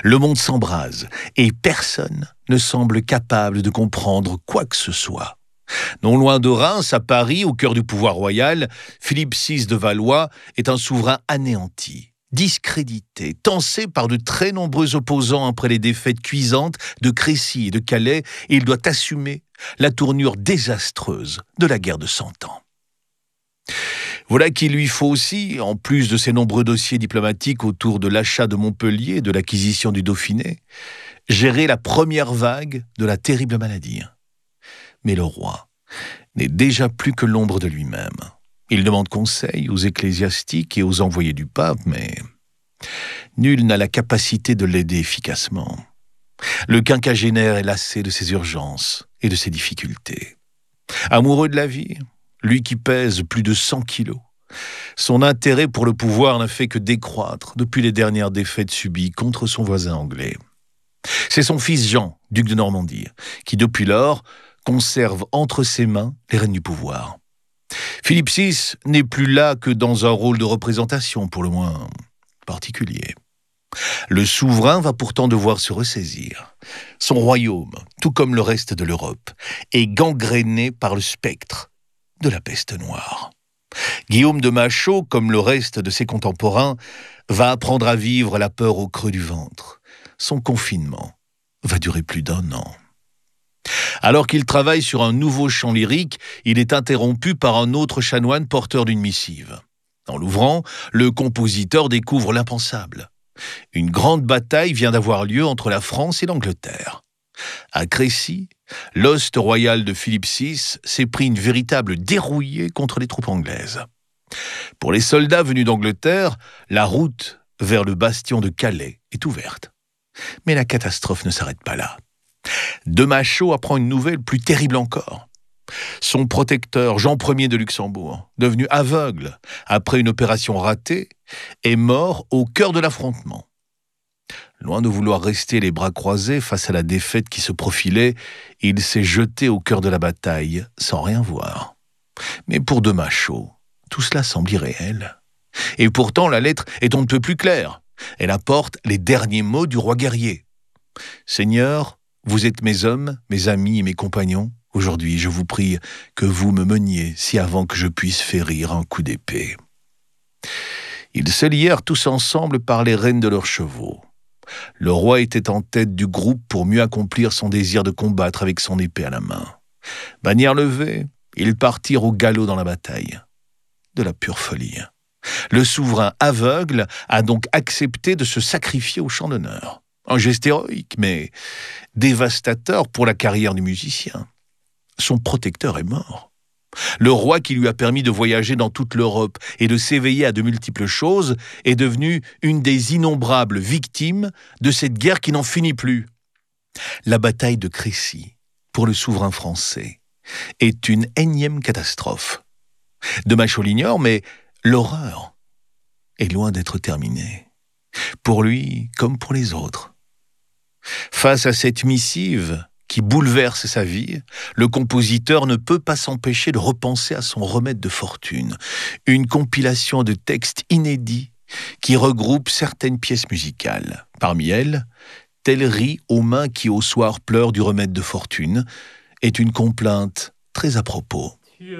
Le monde s'embrase et personne ne semble capable de comprendre quoi que ce soit. Non loin de Reims, à Paris, au cœur du pouvoir royal, Philippe VI de Valois est un souverain anéanti, discrédité, tensé par de très nombreux opposants après les défaites cuisantes de Crécy et de Calais, et il doit assumer la tournure désastreuse de la guerre de 100 ans. Voilà qu'il lui faut aussi, en plus de ses nombreux dossiers diplomatiques autour de l'achat de Montpellier et de l'acquisition du Dauphiné, gérer la première vague de la terrible maladie. Mais le roi n'est déjà plus que l'ombre de lui-même. Il demande conseil aux ecclésiastiques et aux envoyés du pape, mais nul n'a la capacité de l'aider efficacement. Le quinquagénaire est lassé de ses urgences et de ses difficultés. Amoureux de la vie, lui qui pèse plus de 100 kilos, son intérêt pour le pouvoir n'a fait que décroître depuis les dernières défaites subies contre son voisin anglais. C'est son fils Jean, duc de Normandie, qui depuis lors conserve entre ses mains les rênes du pouvoir. Philippe VI n'est plus là que dans un rôle de représentation, pour le moins particulier. Le souverain va pourtant devoir se ressaisir. Son royaume, tout comme le reste de l'Europe, est gangréné par le spectre de la peste noire. Guillaume de Machaut, comme le reste de ses contemporains, va apprendre à vivre la peur au creux du ventre. Son confinement va durer plus d'1 an. Alors qu'il travaille sur un nouveau chant lyrique, il est interrompu par un autre chanoine porteur d'une missive. En l'ouvrant, le compositeur découvre l'impensable. Une grande bataille vient d'avoir lieu entre la France et l'Angleterre. À Crécy, l'hoste royal de Philippe VI s'est pris une véritable dérouillée contre les troupes anglaises. Pour les soldats venus d'Angleterre, la route vers le bastion de Calais est ouverte. Mais la catastrophe ne s'arrête pas là. De Machaut apprend une nouvelle plus terrible encore. Son protecteur, Jean Ier de Luxembourg, devenu aveugle après une opération ratée, est mort au cœur de l'affrontement. Loin de vouloir rester les bras croisés face à la défaite qui se profilait, il s'est jeté au cœur de la bataille sans rien voir. Mais pour de Machaut, tout cela semble irréel. Et pourtant, la lettre est on ne peut plus claire. Elle apporte les derniers mots du roi guerrier. « Seigneur, vous êtes mes hommes, mes amis et mes compagnons. Aujourd'hui, je vous prie que vous me meniez si avant que je puisse férir un coup d'épée. » Ils se lièrent tous ensemble par les rênes de leurs chevaux. Le roi était en tête du groupe pour mieux accomplir son désir de combattre avec son épée à la main. Bannière levée, ils partirent au galop dans la bataille. De la pure folie. Le souverain aveugle a donc accepté de se sacrifier au champ d'honneur. Un geste héroïque, mais dévastateur pour la carrière du musicien. Son protecteur est mort. Le roi qui lui a permis de voyager dans toute l'Europe et de s'éveiller à de multiples choses est devenu une des innombrables victimes de cette guerre qui n'en finit plus. La bataille de Crécy, pour le souverain français, est une énième catastrophe. De Machaut l'ignore, mais l'horreur est loin d'être terminée. Pour lui comme pour les autres. Face à cette missive qui bouleverse sa vie, le compositeur ne peut pas s'empêcher de repenser à son remède de fortune, une compilation de textes inédits qui regroupe certaines pièces musicales. Parmi elles, « Tel rit aux mains qui au soir pleurent du remède de fortune » est une complainte très à propos.